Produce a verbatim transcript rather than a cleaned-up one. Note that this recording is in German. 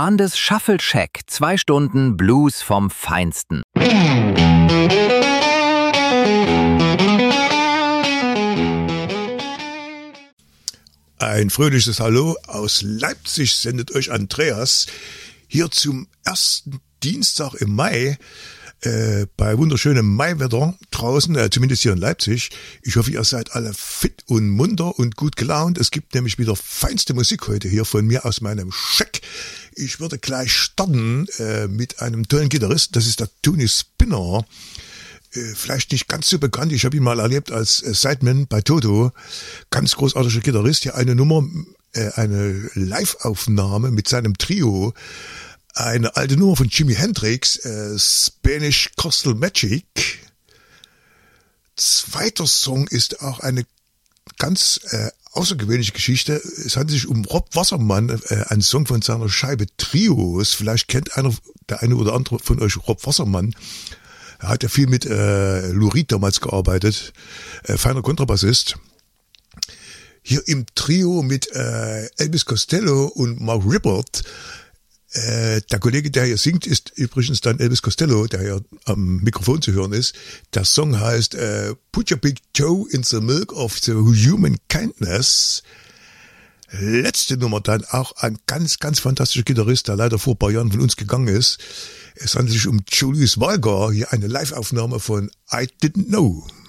Bandes Shuffle Shack. Zwei Stunden Blues vom Feinsten. Ein fröhliches Hallo aus Leipzig sendet euch Andreas hier zum ersten Dienstag im Mai äh, bei wunderschönem Maiwetter draußen, äh, zumindest hier in Leipzig. Ich hoffe, ihr seid alle fit und munter und gut gelaunt. Es gibt nämlich wieder feinste Musik heute hier von mir aus meinem Shack. Ich würde gleich starten äh, mit einem tollen Gitarrist, das ist der Tony Spinner. Äh, vielleicht nicht ganz so bekannt, ich habe ihn mal erlebt als äh, Sideman bei Toto. Ganz großartiger Gitarrist, hier eine Nummer, äh, eine Live-Aufnahme mit seinem Trio. Eine alte Nummer von Jimi Hendrix, äh, Spanish Coastal Magic. Zweiter Song ist auch eine ganz äh, außergewöhnliche Geschichte. Es handelt sich um Rob Wassermann, äh, ein Song von seiner Scheibe Trios. Vielleicht kennt einer, der eine oder andere von euch Rob Wassermann. Er hat ja viel mit äh, Lou Reed damals gearbeitet, äh, feiner Kontrabassist. Hier im Trio mit äh, Elvis Costello und Mark Rippert. Äh, der Kollege, der hier singt, ist übrigens dann Elvis Costello, der hier am Mikrofon zu hören ist. Der Song heißt äh, Put Your Big Toe in the Milk of the Human Kindness. Letzte Nummer dann auch ein ganz, ganz fantastischer Gitarrist, der leider vor ein paar Jahren von uns gegangen ist. Es handelt sich um Julius Valgar, hier eine Live-Aufnahme von I Didn't Know.